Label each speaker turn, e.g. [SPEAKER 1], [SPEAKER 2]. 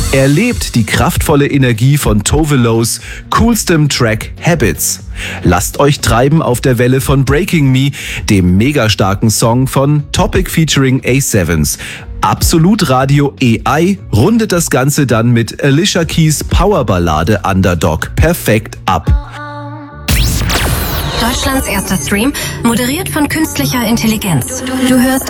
[SPEAKER 1] Erlebt die kraftvolle Energie von Tove Lo's coolstem Track Habits. Lasst euch treiben auf der Welle von Breaking Me, dem mega starken Song von Topic featuring A7s. Absolut Radio AI rundet das Ganze dann mit Alicia Keys Powerballade Underdog perfekt ab.
[SPEAKER 2] Deutschlands erster Stream, moderiert von künstlicher Intelligenz. Du hörst